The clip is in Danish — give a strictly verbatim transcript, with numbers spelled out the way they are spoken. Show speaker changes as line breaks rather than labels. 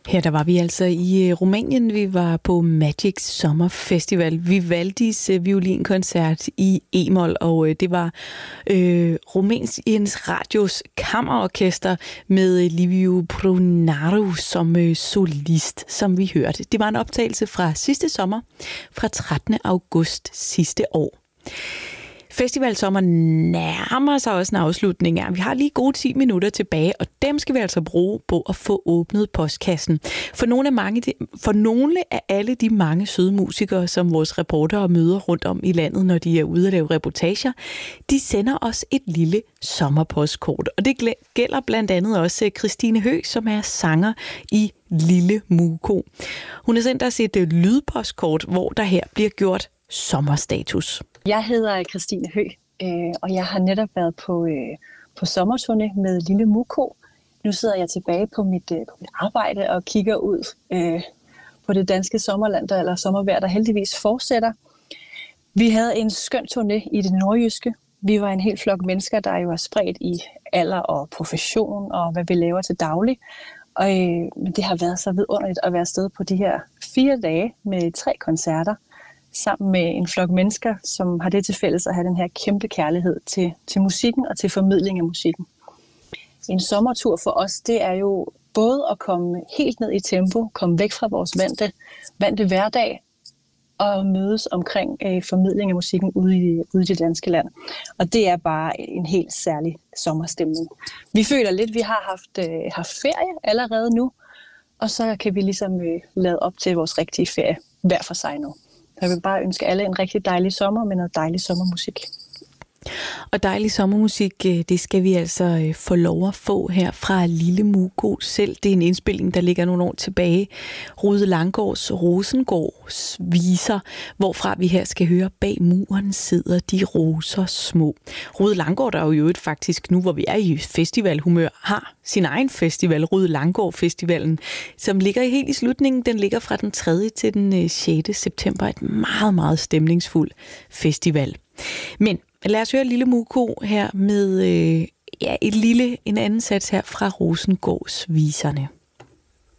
Her der var vi altså i Rumænien. Vi var på Magic Summer Festival. Vivaldis violinkoncert i E-mol, og det var øh, Rumæniens Radios kammerorkester med Liviu Prunaru som øh, solist, som vi hørte. Det var en optagelse fra sidste sommer, fra trettende august sidste år. Festivalsommer nærmer sig også en afslutning. Vi har lige gode ti minutter tilbage, og dem skal vi altså bruge på at få åbnet postkassen. For nogle af, mange, for nogle af alle de mange søde musikere, som vores reportere møder rundt om i landet, når de er ude at lave reportager, de sender os et lille sommerpostkort. Og det gælder blandt andet også Christine Høgh, som er sanger i Lille Muko. Hun har sendt os et lydpostkort, hvor der her bliver gjort sommerstatus.
Jeg hedder Christine Høgh, øh, og jeg har netop været på, øh, på sommerturné med Lille Muko. Nu sidder jeg tilbage på mit, øh, på mit arbejde og kigger ud øh, på det danske sommerland, der, eller sommervejr, der heldigvis fortsætter. Vi havde en skøn turné i det nordjyske. Vi var en hel flok mennesker, der jo er spredt i alder og profession og hvad vi laver til daglig. Og, øh, men det har været så vidunderligt at være afsted på de her fire dage med tre koncerter, sammen med en flok mennesker, som har det til fælles at have den her kæmpe kærlighed til, til musikken og til formidling af musikken. En sommertur for os, det er jo både at komme helt ned i tempo, komme væk fra vores vante, vante hverdag og mødes omkring øh, formidling af musikken ude i, ude i det danske land. Og det er bare en helt særlig sommerstemning. Vi føler lidt, at vi har haft, øh, haft ferie allerede nu, og så kan vi ligesom øh, lade op til vores rigtige ferie hver for sig nu. Jeg vil bare ønske alle en rigtig dejlig sommer med noget dejlig sommermusik.
Og dejlig sommermusik, det skal vi altså få lov at få her fra Lille Muko selv. Det er en indspilning, der ligger nogle år tilbage. Rude Langgaards Rosengårds viser, hvorfra vi her skal høre Bag muren sidder de roser små. Rude Langgaard, der er jo i øvrigt faktisk nu, hvor vi er i festivalhumør, har sin egen festival, Rude Langgaard Festivalen, som ligger helt i slutningen. Den ligger fra den tredje til den sjette september. Et meget, meget stemningsfuld festival. Men lad os høre Lille Muko her med øh, ja, et lille, en anden sats her fra Rosengårds viserne.